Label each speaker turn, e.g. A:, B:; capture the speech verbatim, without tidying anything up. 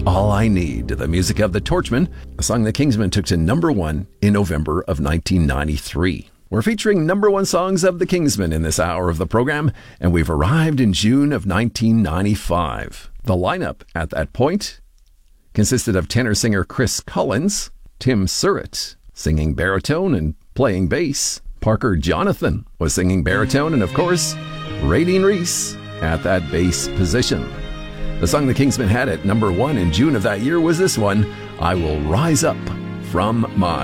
A: All I Need, to the music of The Torchmen, a song the Kingsmen took to number one in November of nineteen ninety-three. We're featuring number one songs of the Kingsmen in this hour of the program, and we've arrived in June of nineteen ninety-five. The lineup at that point consisted of tenor-singer Chris Collins, Tim Surratt singing baritone and playing bass, Parker Jonathan was singing baritone, and of course, Radine Reese at that bass position. The song the Kingsmen had at number one in June of that year was this one, I Will Rise Up From My